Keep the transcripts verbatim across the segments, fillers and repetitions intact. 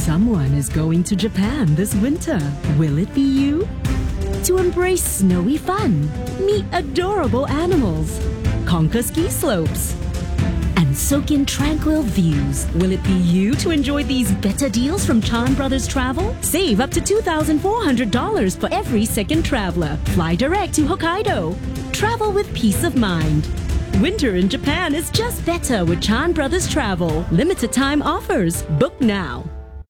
Someone is going to Japan this winter. Will it be you? To embrace snowy fun, meet adorable animals, conquer ski slopes, and soak in tranquil views. Will it be you to enjoy these better deals from Chan Brothers Travel? Save up to two thousand four hundred dollars for every second traveler. Fly direct to Hokkaido. Travel with peace of mind. Winter in Japan is just better with Chan Brothers Travel. Limited time offers. Book now.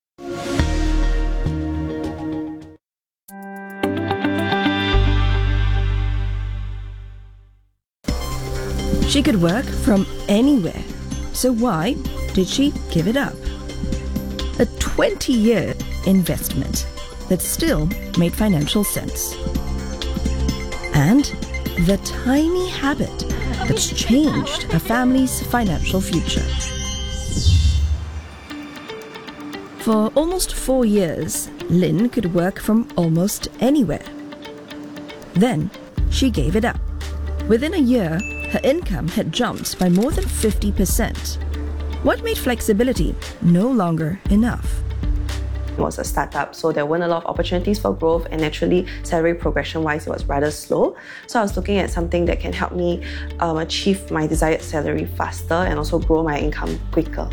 She could work from anywhere. So why did she give it up? A twenty-year investment that still made financial sense. And the tiny habit that's changed a family's financial future. For almost four years, Lynn could work from almost anywhere. Then she gave it up. Within a year, her income had jumped by more than fifty percent. What made flexibility no longer enough? It was a startup, so there weren't a lot of opportunities for growth, and naturally, salary progression-wise, it was rather slow. So I was looking at something that can help me um, achieve my desired salary faster and also grow my income quicker.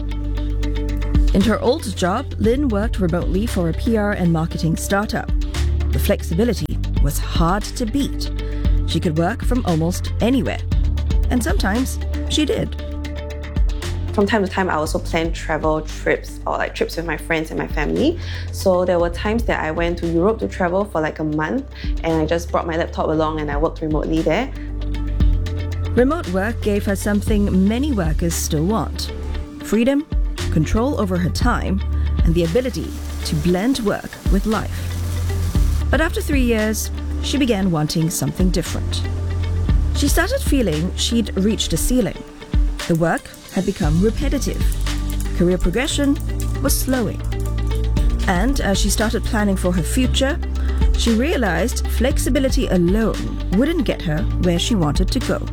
In her old job, Lynn worked remotely for a P R and marketing startup. The flexibility was hard to beat. She could work from almost anywhere. And sometimes she did. From time to time, I also planned travel trips or like trips with my friends and my family. So there were times that I went to Europe to travel for like a month, and I just brought my laptop along and I worked remotely there. Remote work gave her something many workers still want: freedom, control over her time, and the ability to blend work with life. But after three years, she began wanting something different. She started feeling she'd reached a ceiling. The work had become repetitive. Career progression was slowing. And as she started planning for her future, she realized flexibility alone wouldn't get her where she wanted to go.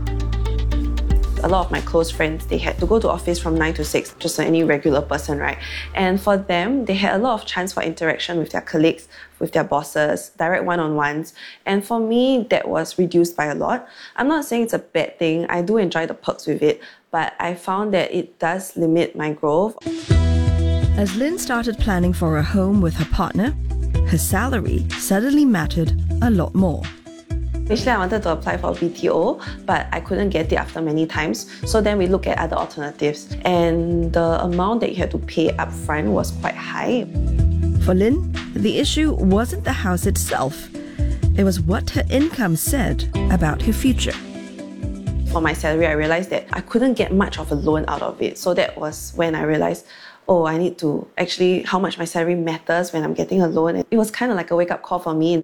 A lot of my close friends, they had to go to office from nine to six, just like any regular person, right? And for them, they had a lot of chance for interaction with their colleagues, with their bosses, direct one-on-ones. And for me, that was reduced by a lot. I'm not saying it's a bad thing. I do enjoy the perks with it, but I found that it does limit my growth. As Lynn started planning for a home with her partner, her salary suddenly mattered a lot more. Initially, I wanted to apply for B T O, but I couldn't get it after many times. So then we looked at other alternatives. And the amount that you had to pay upfront was quite high. For Lynn, the issue wasn't the house itself. It was what her income said about her future. For my salary, I realized that I couldn't get much of a loan out of it. So that was when I realized, oh, I need to actually, how much my salary matters when I'm getting a loan. It was kind of like a wake-up call for me.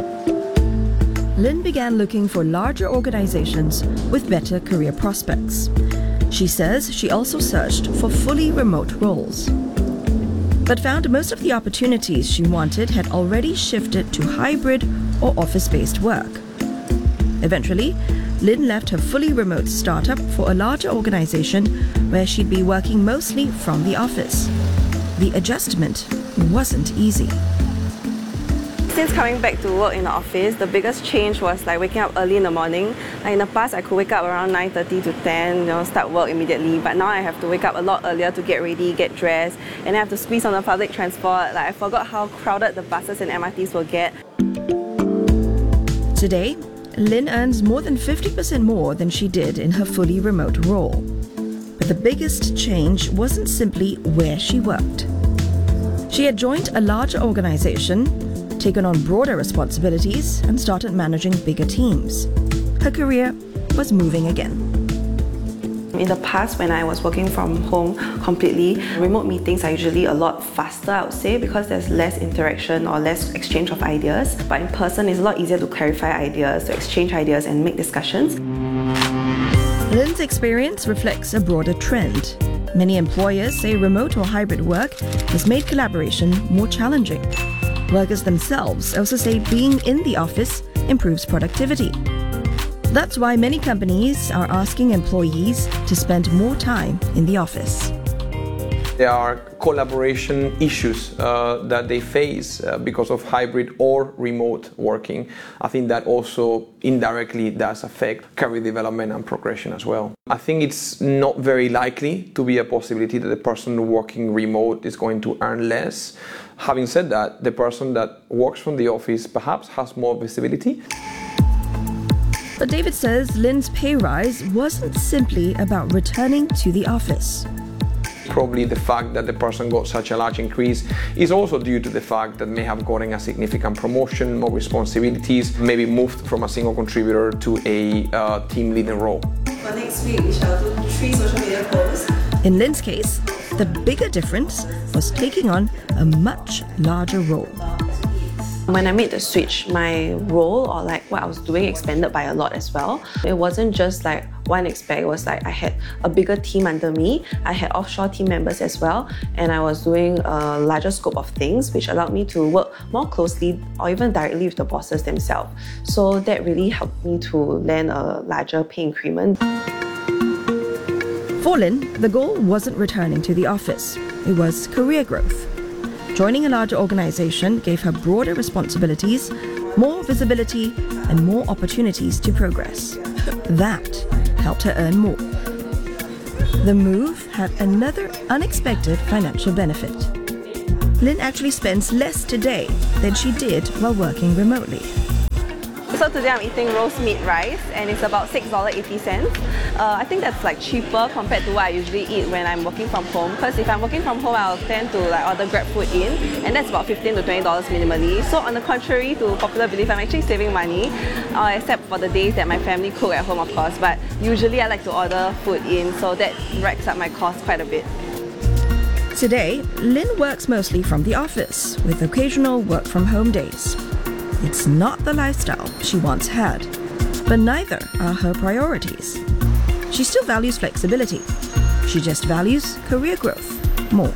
Lynn began looking for larger organizations with better career prospects. She says she also searched for fully remote roles, but found most of the opportunities she wanted had already shifted to hybrid or office-based work. Eventually, Lynn left her fully remote startup for a larger organization where she'd be working mostly from the office. The adjustment wasn't easy. Since coming back to work in the office, the biggest change was like waking up early in the morning. Like in the past, I could wake up around nine thirty to ten, you know, start work immediately. But now I have to wake up a lot earlier to get ready, get dressed, and I have to squeeze on the public transport. Like I forgot how crowded the buses and M R Ts will get. Today, Lynn earns more than fifty percent more than she did in her fully remote role. But the biggest change wasn't simply where she worked. She had joined a larger organization, taken on broader responsibilities, and started managing bigger teams. Her career was moving again. In the past, when I was working from home completely, remote meetings are usually a lot faster, I would say, because there's less interaction or less exchange of ideas. But in person, it's a lot easier to clarify ideas, to exchange ideas and make discussions. Lynn's experience reflects a broader trend. Many employers say remote or hybrid work has made collaboration more challenging. Workers themselves also say being in the office improves productivity. That's why many companies are asking employees to spend more time in the office. There are collaboration issues uh, that they face uh, because of hybrid or remote working. I think that also indirectly does affect career development and progression as well. I think it's not very likely to be a possibility that the person working remote is going to earn less. Having said that, the person that works from the office perhaps has more visibility. But David says Lynn's pay rise wasn't simply about returning to the office. Probably the fact that the person got such a large increase is also due to the fact that may have gotten a significant promotion, more responsibilities, maybe moved from a single contributor to a uh, team leading role. For next week, we shall do three social media posts. In Lynn's case, the bigger difference was taking on a much larger role. When I made the switch, my role or like what I was doing expanded by a lot as well. It wasn't just like one aspect, it was like I had a bigger team under me, I had offshore team members as well, and I was doing a larger scope of things which allowed me to work more closely or even directly with the bosses themselves. So that really helped me to land a larger pay increment. For Lynn, the goal wasn't returning to the office, it was career growth. Joining a larger organization gave her broader responsibilities, more visibility, and more opportunities to progress. That helped her earn more. The move had another unexpected financial benefit. Lynn actually spends less today than she did while working remotely. So today I'm eating roast meat rice and it's about six dollars and eighty cents. Uh, I think that's like cheaper compared to what I usually eat when I'm working from home, because if I'm working from home I'll tend to like order Grab food in, and that's about fifteen to twenty dollars minimally. So on the contrary to popular belief, I'm actually saving money, uh, except for the days that my family cook at home of course, but usually I like to order food in, so that racks up my cost quite a bit. Today, Lynn works mostly from the office, with occasional work from home days. It's not the lifestyle she once had, but neither are her priorities. She still values flexibility. She just values career growth more.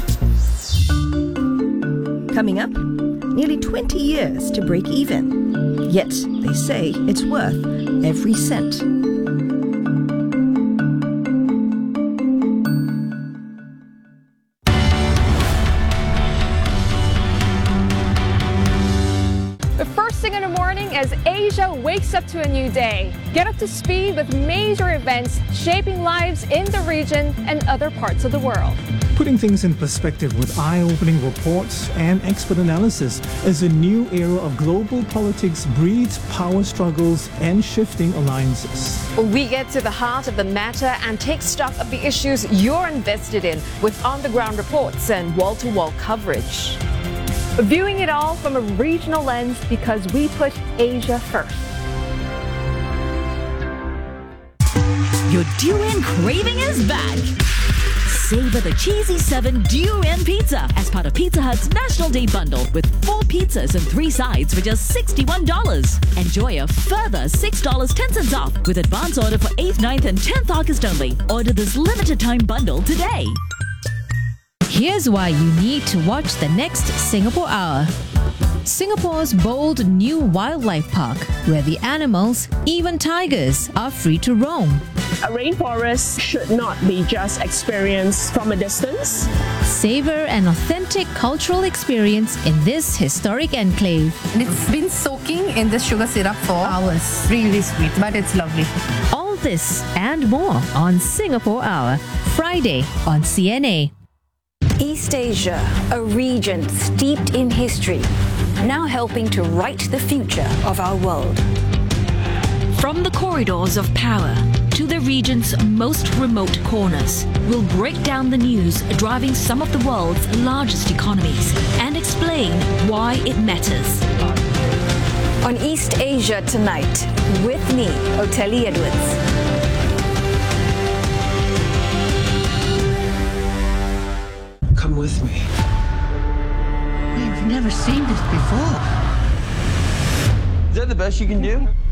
Coming up, nearly twenty years to break even. Yet they say it's worth every cent. In the morning as Asia wakes up to a new day. Get up to speed with major events shaping lives in the region and other parts of the world. Putting things in perspective with eye-opening reports and expert analysis as a new era of global politics breeds power struggles and shifting alliances. We get to the heart of the matter and take stock of the issues you're invested in with on-the-ground reports and wall-to-wall coverage. Viewing it all from a regional lens because we put Asia first. Your durian craving is back. Savor the Cheesy seven Durian Pizza as part of Pizza Hut's National Day Bundle with four pizzas and three sides for just sixty-one dollars. Enjoy a further six dollars and ten cents off with advance order for eighth, ninth and tenth August only. Order this limited time bundle today. Here's why you need to watch the next Singapore Hour. Singapore's bold new wildlife park, where the animals, even tigers, are free to roam. A rainforest should not be just experienced from a distance. Savor an authentic cultural experience in this historic enclave. It's been soaking in the sugar syrup for hours. Really sweet, but it's lovely. All this and more on Singapore Hour, Friday on C N A. East Asia, a region steeped in history, now helping to write the future of our world. From the corridors of power to the region's most remote corners, we'll break down the news driving some of the world's largest economies and explain why it matters. On East Asia Tonight, with me, Oteli Edwards. Come with me. We've never seen this before. Is that the best you can do?